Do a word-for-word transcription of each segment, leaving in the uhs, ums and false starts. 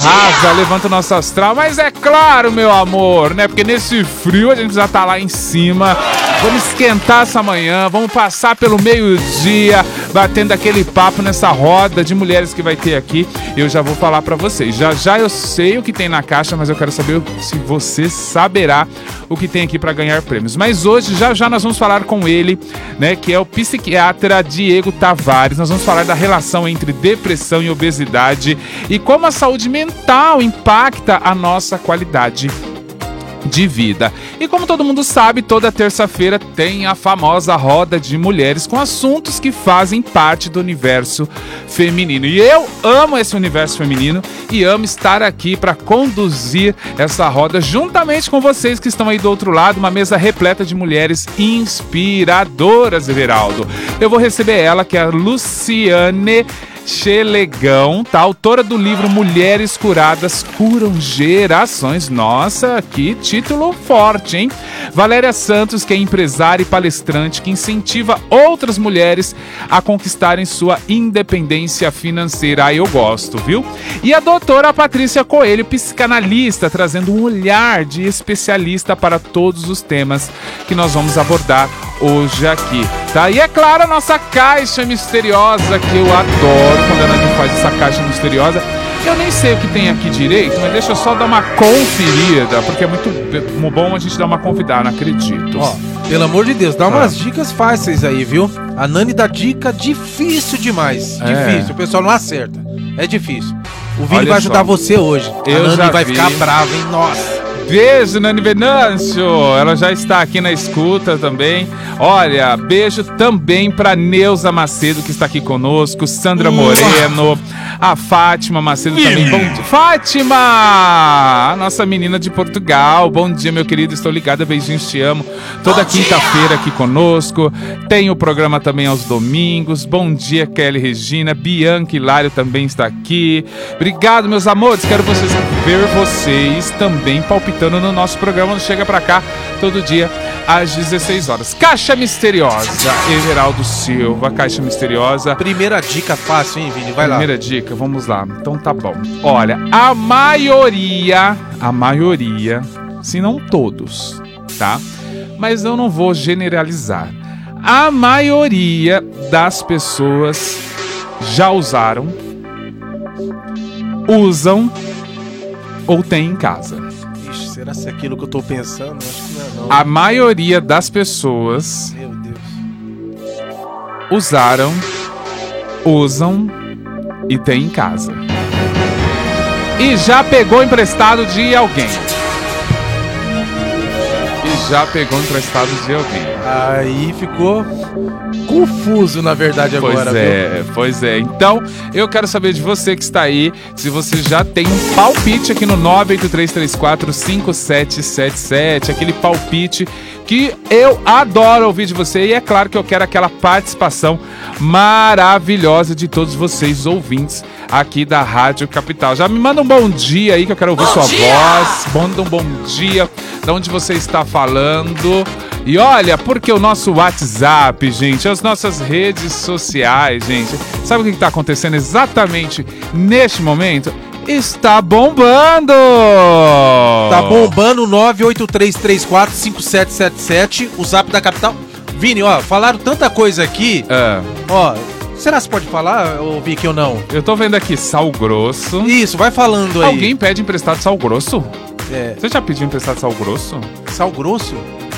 arrasa, levanta o nosso astral. Mas é claro, meu amor, né? Porque nesse frio a gente já tá lá em cima. Vamos esquentar essa manhã, vamos passar pelo meio-dia, batendo aquele papo nessa roda de mulheres que vai ter aqui. Eu já vou falar pra vocês. Já já eu sei o que tem na caixa, mas eu quero saber se você saberá o que tem aqui pra ganhar prêmios. Mas hoje, já já nós vamos falar com ele, né? Que é o psiquiatra Diego Tavares. Nós vamos falar da relação entre depressão e obesidade e como a saúde mental impacta a nossa qualidade de vida. E como todo mundo sabe, toda terça-feira tem a famosa roda de mulheres com assuntos que fazem parte do universo feminino. E eu amo esse universo feminino e amo estar aqui para conduzir essa roda juntamente com vocês que estão aí do outro lado, uma mesa repleta de mulheres inspiradoras, Everaldo. Eu vou receber ela, que é a Luciane Chelegão, tá? Autora do livro Mulheres Curadas Curam Gerações. Nossa, que título forte, hein? Valéria Santos, que é empresária e palestrante que incentiva outras mulheres a conquistarem sua independência financeira. Ah, eu gosto, viu? E a doutora Patrícia Coelho, psicanalista, trazendo um olhar de especialista para todos os temas que nós vamos abordar hoje aqui, tá? E é claro, a nossa caixa misteriosa, que eu adoro quando a Nani faz essa caixa misteriosa. Eu nem sei o que tem aqui direito, mas deixa eu só dar uma conferida, porque é muito bom a gente dar uma convidada, não acredito. Ó, pelo amor de Deus, dá umas ah. dicas fáceis aí, viu? A Nani dá dica difícil demais, é. difícil, o pessoal não acerta, é difícil. O Vini Olha vai ajudar só. você hoje, eu a Nani já vai vi. ficar brava, hein? Nossa! Beijo, Nani Venâncio, ela já está aqui na escuta também. Olha, beijo também para Neuza Macedo, que está aqui conosco, Sandra Moreno, a Fátima Macedo também. Bom dia, Fátima, a nossa menina de Portugal. Bom dia, meu querido, estou ligada, beijinhos, te amo. Toda quinta-feira aqui conosco. Tem o programa também aos domingos. Bom dia, Kelly Regina, Bianca Hilário também está aqui. Obrigado, meus amores, quero vocês ver vocês também palpitando no nosso programa no Chega Pra Cá, todo dia às dezesseis horas. Caixa Misteriosa, Everaldo Silva, Caixa Misteriosa. Primeira dica fácil, hein, Vini? Vai lá. Primeira dica, vamos lá. Então tá bom. Olha, a maioria, a maioria, se não todos, tá? Mas eu não vou generalizar. A maioria das pessoas já usaram, usam ou tem em casa. Será que é aquilo que eu tô pensando? Acho que não é, não. A maioria das pessoas Meu Deus. usaram, usam e tem em casa. E já pegou emprestado de alguém. E já pegou emprestado de alguém. Aí ficou confuso, na verdade, agora. Pois é, viu? pois é. Então, eu quero saber de você que está aí, se você já tem um palpite aqui no nove oito três três quatro cinco sete sete sete, aquele palpite que eu adoro ouvir de você. E é claro que eu quero aquela participação maravilhosa de todos vocês, ouvintes aqui da Rádio Capital. Já me manda um bom dia aí, que eu quero ouvir bom sua dia! voz. Manda um bom dia, de onde você está falando. E olha, porque o nosso WhatsApp, gente, as nossas redes sociais, gente, sabe o que está acontecendo exatamente neste momento? Está bombando! Tá bombando, nove oito três três quatro cinco sete sete sete, o Zap da Capital. Vini, ó, falaram tanta coisa aqui. É. Ó, será que você pode falar, ou Vicky, ou não? Eu tô vendo aqui sal grosso. Isso, vai falando aí. Alguém pede emprestado sal grosso? É. Você já pediu emprestado sal grosso? Sal grosso?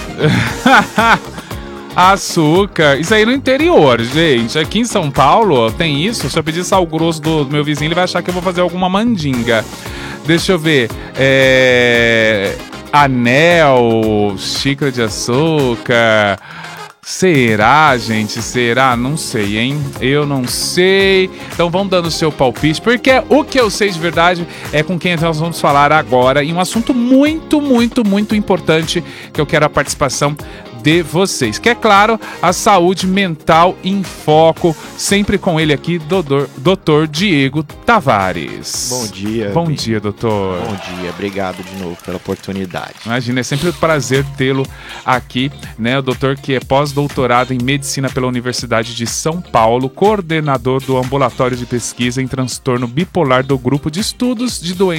Açúcar. Isso aí no interior, gente. Aqui em São Paulo tem isso. Se eu pedir sal grosso do meu vizinho, ele vai achar que eu vou fazer alguma mandinga. Deixa eu ver. É... Anel, xícara de açúcar. Será, gente? Será? Não sei, hein? Eu não sei. Então vamos dando o seu palpite, porque o que eu sei de verdade é com quem nós vamos falar agora, e um assunto muito, muito, muito importante, que eu quero a participação de vocês, que é claro, a saúde mental em foco, sempre com ele aqui, doutor, doutor Diego Tavares. Bom dia. Bom bem. dia, doutor. Bom dia, obrigado de novo pela oportunidade. Imagina, é sempre um prazer tê-lo aqui, né? O doutor que é pós-doutorado em Medicina pela Universidade de São Paulo, coordenador do Ambulatório de Pesquisa em Transtorno Bipolar do Grupo de Estudos de Doenças